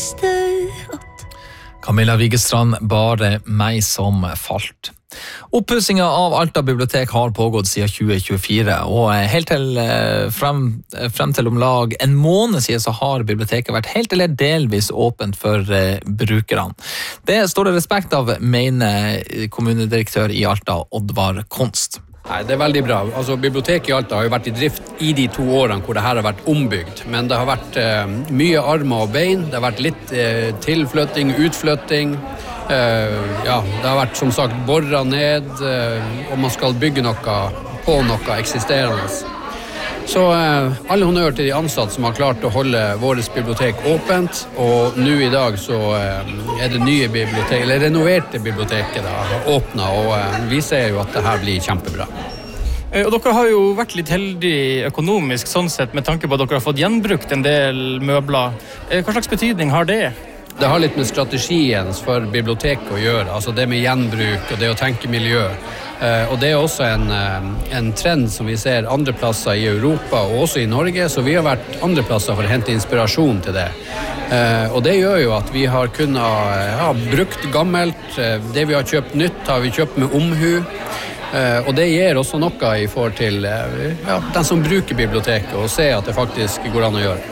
visste at Camilla Vigestrand, bare meg som falt. Oppussinga av Alta bibliotek har pågått siden 2024, og helt til frem til om lag en måned siden så har biblioteket vært helt eller delvis åpent for brukerne. Det står det respekt av, mener kommunedirektør i Alta, Oddvar Konst. Nei, det veldig bra. Altså, biblioteket i Alta har jo vært i drift i de 2 årene hvor det her har vært ombygd, men det har vært mye armer og bein, det har vært litt tilflytting, utflytting. Det har vært som sagt borret ned, og man skal bygge noe på noe eksisterende. Så alle honnør til de ansatte som har klart å holde vårt bibliotek åpent, og nå i dag så det nye bibliotek, eller renoverte biblioteket da, har åpnet, og vi ser jo at det her blir kjempebra. Og dere har jo vært litt heldige økonomisk sånn sett, med tanke på at dere har fått gjenbrukt en del møbler. Hva slags betydning har det? Det har litt med strategien for biblioteket å gjøre, altså det med gjenbruk og det å tenke miljø. Og det er også en trend som vi ser andre plasser i Europa og også i Norge, så vi har vært andre plasser for å hente inspirasjon til det. Og det gjør jo at vi har kunnet brukt gammelt, det vi har kjøpt nytt har vi kjøpt med omhu, og det gir også noe i forhold til den som bruker biblioteket og ser at det faktisk går an å gjøre.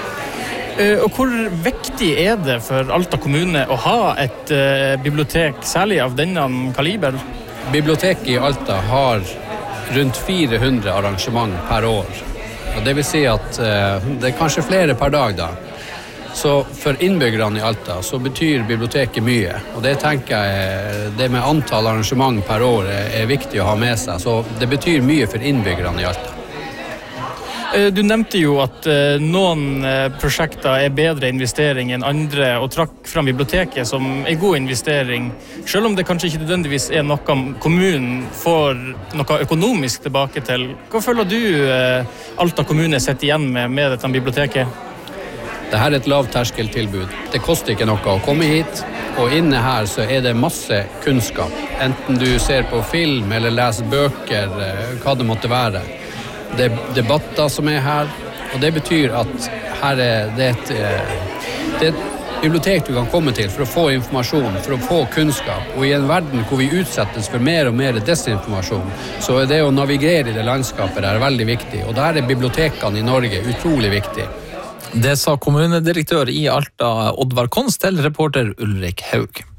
Og hvor viktig er det for Alta kommune å ha et bibliotek, særlig av denne kaliber? Biblioteket i Alta har rundt 400 arrangement per år. Og det vil si at det er kanskje flere per dag da. Så for innbyggerne i Alta så betyr biblioteket mye. Og det tenker jeg, det med antall arrangement per år er viktig å ha med seg. Så det betyr mye for innbyggerne i Alta. Du nevnte jo at noen prosjekter er bedre investering enn andre, og trakk fram biblioteket som en god investering, selv om det kanskje ikke nødvendigvis er noe kommunen får noe økonomisk tilbake til. Hva føler du Alta kommune sitter igjen med dette biblioteket? Dette er et lavterskeltilbud. Det koster ikke noe å komme hit, og inne her så er det masse kunnskap. Enten du ser på film eller leser bøker, hva det måtte være. Det er debatter som er her, og det betyr at her det er et bibliotek du kan komme til for å få informasjon, for å få kunnskap. Og i en verden hvor vi utsettes for mer og mer desinformasjon, så er det å navigere i det landskapet der veldig viktig. Og der er bibliotekene i Norge utrolig viktig. Det sa kommunedirektør i Alta, Oddvar Konst, til reporter Ulrik Haug.